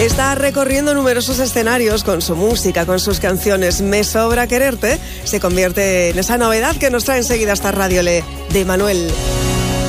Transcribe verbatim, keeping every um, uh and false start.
Está recorriendo numerosos escenarios con su música, con sus canciones. Me sobra quererte se convierte en esa novedad que nos trae enseguida esta Radio Le de Manuel.